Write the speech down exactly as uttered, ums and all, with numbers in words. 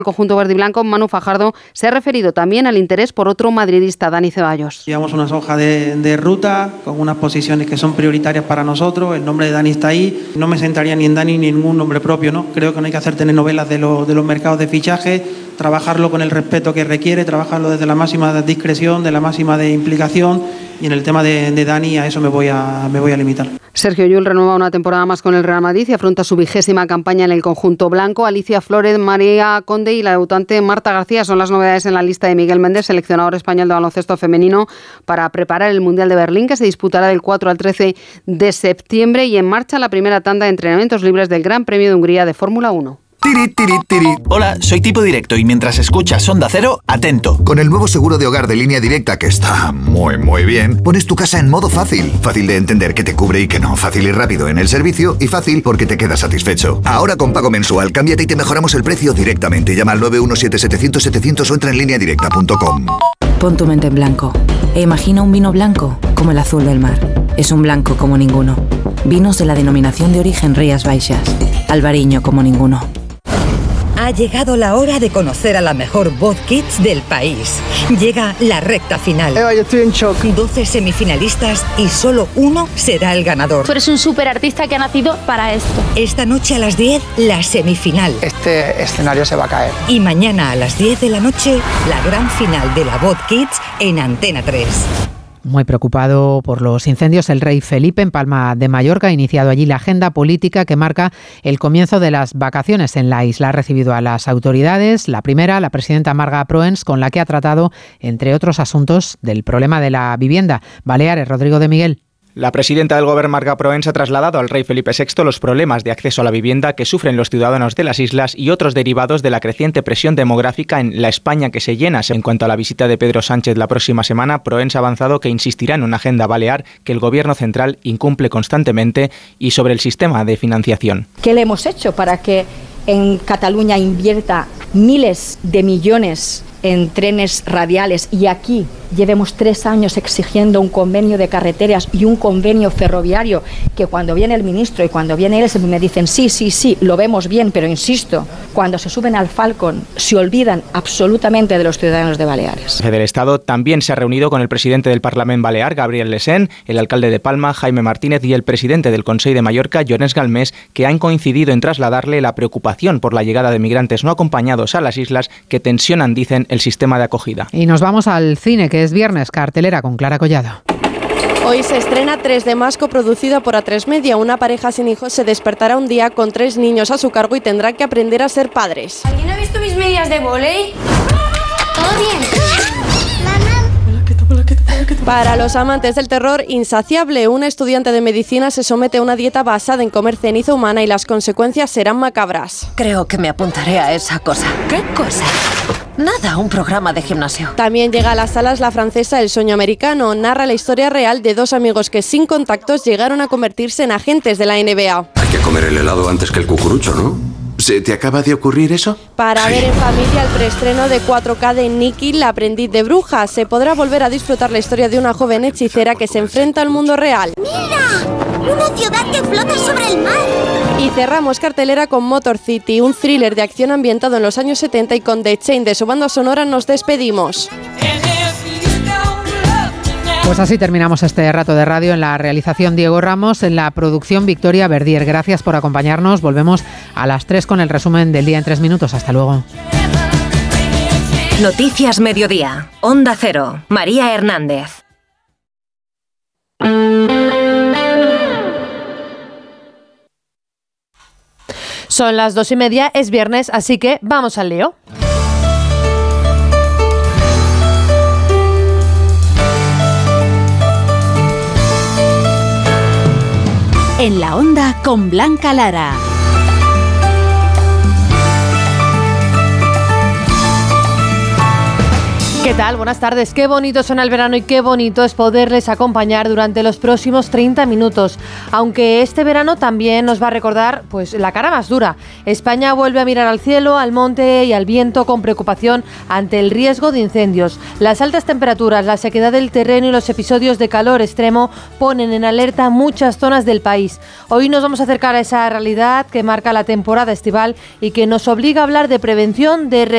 El conjunto verde y blanco, Manu Fajardo, se ha referido también al interés por otro madridista, Dani Ceballos. Llevamos una hoja de, de ruta con unas posiciones que son prioritarias para nosotros. El nombre de Dani está ahí. No me sentaría ni en Dani ni en ningún nombre propio, ¿no? Creo que no hay que hacer telenovelas de, lo, de los mercados de fichaje, trabajarlo con el respeto que requiere, trabajarlo desde la máxima discreción, de la máxima de implicación. Y en el tema de, de Dani, a eso me voy a, me voy a limitar. Sergio Llull renueva una temporada más con el Real Madrid y afronta su vigésima campaña en el conjunto blanco. Alicia Flores, María Conde y la debutante Marta García son las novedades en la lista de Miguel Méndez, seleccionador español de baloncesto femenino, para preparar el Mundial de Berlín, que se disputará del cuatro al trece de septiembre, y en marcha la primera tanda de entrenamientos libres del Gran Premio de Hungría de Fórmula uno. Tiri, tiri, tiri. Hola, soy Tipo Directo y mientras escuchas Onda Cero, atento. Con el nuevo seguro de hogar de Línea Directa, que está muy, muy bien, pones tu casa en modo fácil. Fácil de entender que te cubre y que no. Fácil y rápido en el servicio y fácil porque te quedas satisfecho. Ahora con pago mensual, cámbiate y te mejoramos el precio directamente. Llama al nueve uno siete siete cero cero siete cero cero o entra en línea directa punto com. Pon tu mente en blanco e imagina un vino blanco como el azul del mar. Es un blanco como ninguno. Vinos de la denominación de origen Rías Baixas. Albariño como ninguno. Ha llegado la hora de conocer a la mejor voz kids del país. Llega la recta final. Eva, yo estoy en shock. doce semifinalistas y solo uno será el ganador. Tú eres un súper artista que ha nacido para esto. Esta noche a las diez, la semifinal. Este escenario se va a caer. Y mañana a las diez de la noche, la gran final de la voz kids en Antena tres. Muy preocupado por los incendios, el rey Felipe en Palma de Mallorca ha iniciado allí la agenda política que marca el comienzo de las vacaciones en la isla. Ha recibido a las autoridades, la primera, la presidenta Marga Proens, con la que ha tratado, entre otros asuntos, del problema de la vivienda. Baleares, Rodrigo de Miguel. La presidenta del Gobierno, Marga Proens, ha trasladado al rey Felipe sexto los problemas de acceso a la vivienda que sufren los ciudadanos de las islas y otros derivados de la creciente presión demográfica en la España que se llena. En cuanto a la visita de Pedro Sánchez la próxima semana, Proens ha avanzado que insistirá en una agenda balear que el Gobierno central incumple constantemente y sobre el sistema de financiación. ¿Qué le hemos hecho para que en Cataluña invierta miles de millones en trenes radiales y aquí llevemos tres años exigiendo un convenio de carreteras y un convenio ferroviario, que cuando viene el ministro y cuando viene él me dicen sí, sí, sí, lo vemos bien, pero insisto, cuando se suben al Falcon se olvidan absolutamente de los ciudadanos de Baleares. El jefe del Estado también se ha reunido con el presidente del Parlamento Balear, Gabriel Lesén, el alcalde de Palma, Jaime Martínez, y el presidente del Consell de Mallorca, Llorenç Galmés, que han coincidido en trasladarle la preocupación por la llegada de migrantes no acompañados a las islas que tensionan, dicen, el sistema de acogida. Y nos vamos al cine, que es viernes, cartelera con Clara Collado. Hoy se estrena tres de Más, coproducida por A tres Media. Una pareja sin hijos se despertará un día con tres niños a su cargo y tendrá que aprender a ser padres. ¿Alguien ha visto mis medias de vóley? ¿Todo bien? Para los amantes del terror, Insaciable, una estudiante de medicina se somete a una dieta basada en comer ceniza humana y las consecuencias serán macabras. Creo que me apuntaré a esa cosa. ¿Qué cosa? Nada, un programa de gimnasio. También llega a las salas la francesa El sueño americano. Narra la historia real de dos amigos que sin contactos llegaron a convertirse en agentes de la N B A. Hay que comer el helado antes que el cucurucho, ¿no? ¿Se te acaba de ocurrir eso? Para ver en familia el preestreno de cuatro K de Nikki, la aprendiz de bruja. Se podrá volver a disfrutar la historia de una joven hechicera que se enfrenta al mundo real. ¡Mira! ¡Una ciudad que flota sobre el mar! Y cerramos cartelera con Motor City, un thriller de acción ambientado en los años setenta, y con The Chain de su banda sonora nos despedimos. Pues así terminamos este rato de radio. En la realización Diego Ramos, en la producción Victoria Verdier. Gracias por acompañarnos. Volvemos a las tres con el resumen del día en tres minutos. Hasta luego. Noticias Mediodía. Onda Cero. María Hernández. Son las dos y media, es viernes, así que vamos al lío. En la Onda con Blanca Lara. ¿Qué tal? Buenas tardes. Qué bonito suena el verano y qué bonito es poderles acompañar durante los próximos treinta minutos. Aunque este verano también nos va a recordar pues la cara más dura. España vuelve a mirar al cielo, al monte y al viento con preocupación ante el riesgo de incendios. Las altas temperaturas, la sequedad del terreno y los episodios de calor extremo ponen en alerta muchas zonas del país. Hoy nos vamos a acercar a esa realidad que marca la temporada estival y que nos obliga a hablar de prevención, de